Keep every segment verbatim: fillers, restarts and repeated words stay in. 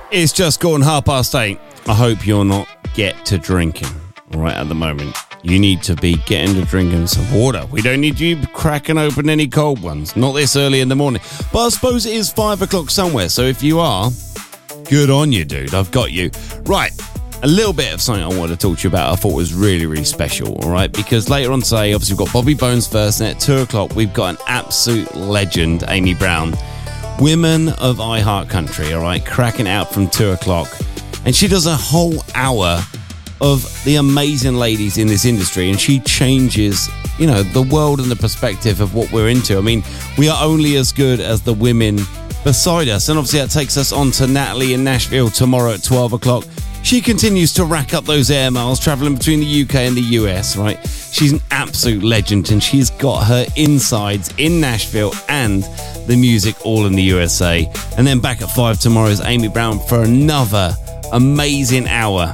It's just gone half past eight. I hope you're not get to drinking right at the moment. You need to be getting to drinking some water. We don't need you cracking open any cold ones. Not this early in the morning. But I suppose it is five o'clock somewhere. So if you are, good on you, dude. I've got you. Right. A little bit of something I want to talk to you about I thought was really, really special, all right? Because later on today, obviously, we've got Bobby Bones first, and at two o'clock, we've got an absolute legend, Amy Brown, Women of iHeartCountry, all right? Cracking out from two o'clock. And she does a whole hour of the amazing ladies in this industry, and she changes, you know, the world and the perspective of what we're into. I mean, we are only as good as the women beside us. And obviously, that takes us on to Natalie in Nashville tomorrow at twelve o'clock. She continues to rack up those air miles, travelling between the U K and the U S, right? She's an absolute legend, and she's got her insides in Nashville and the music all in the U S A. And then back at five tomorrow is Amy Brown for another amazing hour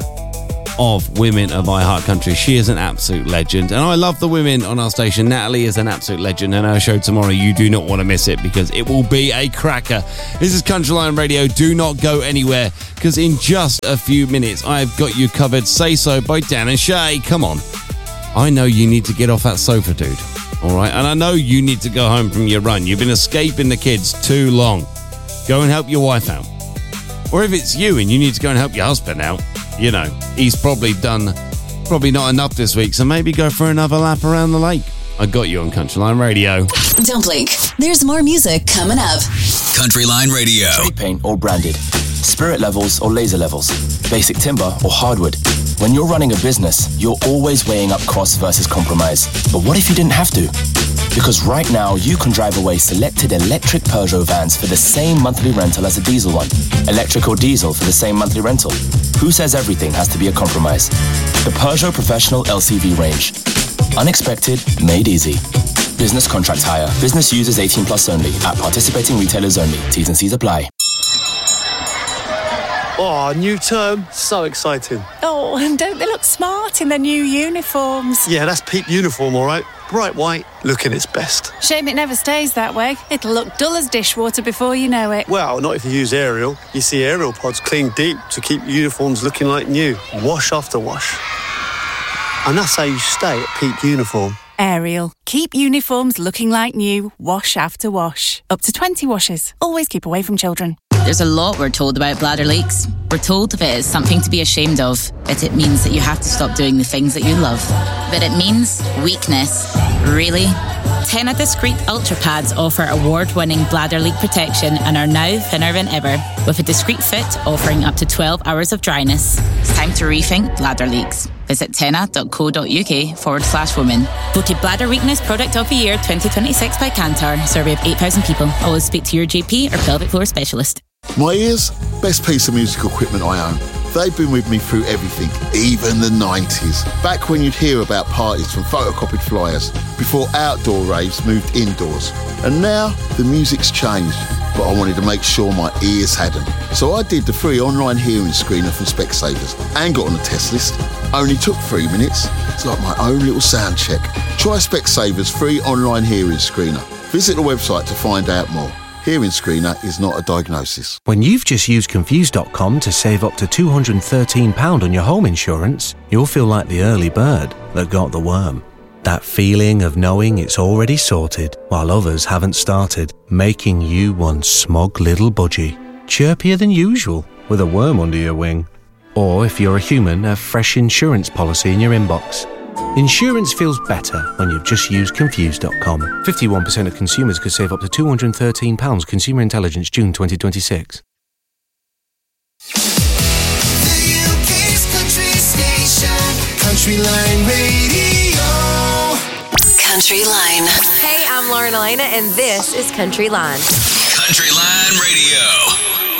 of Women of iHeartCountry. She is an absolute legend, and I love the women on our station. Natalie is an absolute legend, and our show tomorrow, you do not want to miss it, because it will be a cracker. This is Country Line Radio. Do not go anywhere, because in just a few minutes I've got you covered. Say So by Dan and Shay. Come on, I know you need to get off that sofa, dude, all right? And I know you need to go home from your run. You've been escaping the kids too long. Go and help your wife out. Or if it's you and you need to go and help your husband out, you know, he's probably done probably not enough this week, so maybe go for another lap around the lake. I got you on Country Line Radio. Don't blink. There's more music coming up. Country Line Radio. Spray paint or branded, spirit levels or laser levels, basic timber or hardwood. When you're running a business, you're always weighing up costs versus compromise. But what if you didn't have to? Because right now, you can drive away selected electric Peugeot vans for the same monthly rental as a diesel one. Electric or diesel for the same monthly rental. Who says everything has to be a compromise? The Peugeot Professional L C V range. Unexpected, made easy. Business contract hire. Business users eighteen plus only. At participating retailers only. T's and C's apply. Oh, new term. So exciting. Oh, and don't they look smart in their new uniforms? Yeah, that's Peep uniform, all right. Bright white, looking its best. Shame it never stays that way. It'll look dull as dishwater before you know it. Well, not if you use Ariel. You see Ariel pods clean deep to keep uniforms looking like new. Wash after wash. And that's how you stay at Peep uniform. Ariel. Keep uniforms looking like new. Wash after wash. Up to twenty washes. Always keep away from children. There's a lot we're told about bladder leaks. We're told if it is something to be ashamed of, that it means that you have to stop doing the things that you love. But it means weakness. Really? Tena Discreet Ultra Pads offer award-winning bladder leak protection and are now thinner than ever, with a discreet fit offering up to twelve hours of dryness. It's time to rethink bladder leaks. Visit tena.co.uk forward slash women. Voted Bladder Weakness Product of the Year twenty twenty-six by Kantar. Survey of eight thousand people. Always speak to your G P or pelvic floor specialist. My ears, best piece of musical equipment I own. They've been with me through everything, even the nineties. Back when you'd hear about parties from photocopied flyers, before outdoor raves moved indoors. And now, the music's changed, but I wanted to make sure my ears hadn't. So I did the free online hearing screener from Specsavers and got on the test list. Only took three minutes. It's like my own little sound check. Try Specsavers free online hearing screener. Visit the website to find out more. Hearing screener is not a diagnosis. When you've just used Confused dot com to save up to two hundred thirteen pounds on your home insurance, you'll feel like the early bird that got the worm. That feeling of knowing it's already sorted while others haven't started, making you one smug little budgie, chirpier than usual with a worm under your wing. Or if you're a human, a fresh insurance policy in your inbox. Insurance feels better when you've just used Confused dot com. fifty-one percent of consumers could save up to two hundred thirteen pounds. Consumer Intelligence, June twenty twenty-six. The U K's country station, Country Line Radio. Country Line. Hey, I'm Lauren Elena, and this is Country Line. Country Line Radio.